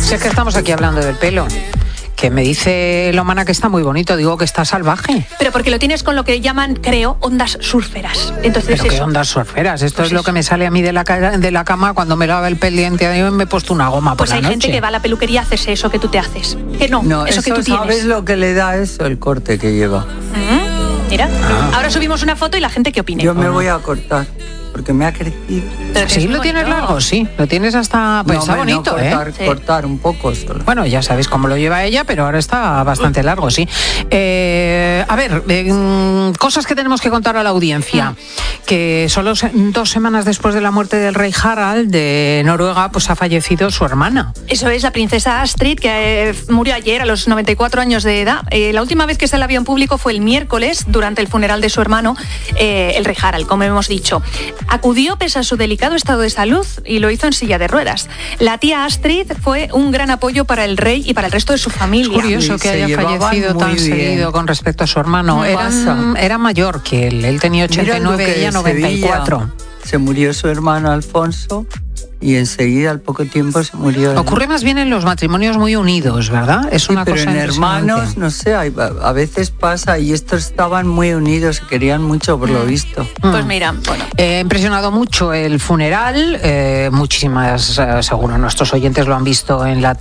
Si es que estamos aquí hablando del pelo. Que me dice Lomana que está muy bonito, digo que está salvaje. Pero porque lo tienes con lo que llaman, creo, ondas surferas. Entonces, ¿pero qué ondas surferas? Esto pues es lo que me sale a mí de la cama cuando me lava el pendiente y me he puesto una goma por la noche. Pues hay gente que va a la peluquería a hacerse eso que tú te haces. Que no, eso que tú tienes. ¿Sabes lo que le da eso? El corte que lleva. Mira, ahora subimos una foto y la gente que opine. Yo me voy a cortar. Porque me ha crecido. Pero sí, lo tienes largo, sí. Lo tienes hasta... Pues está bonito, cortar un poco solo. Bueno, ya sabéis cómo lo lleva ella, pero ahora está bastante largo, sí. A ver, cosas que tenemos que contar a la audiencia. Que solo 2 semanas después de la muerte del rey Harald de Noruega, pues ha fallecido su hermana. Eso es, la princesa Astrid, que murió ayer a los 94 años de edad. La última vez que se la vio en público fue el miércoles, durante el funeral de su hermano, el rey Harald, como hemos dicho. Acudió pese a su delicado estado de salud y lo hizo en silla de ruedas. La tía Astrid fue un gran apoyo para el rey y para el resto de su familia. Es curioso que haya fallecido tan seguido con respecto a su hermano. Era mayor que él. Él tenía 89 y ella 94. Se murió su hermano Alfonso y enseguida, al poco tiempo, se murió. Ocurre más bien en los matrimonios muy unidos, ¿verdad? Es una cosa en hermanos, no sé, a veces pasa, y estos estaban muy unidos, se querían mucho por lo visto. Pues mira, bueno. Ha impresionado mucho el funeral, muchísimas, seguro nuestros oyentes lo han visto en la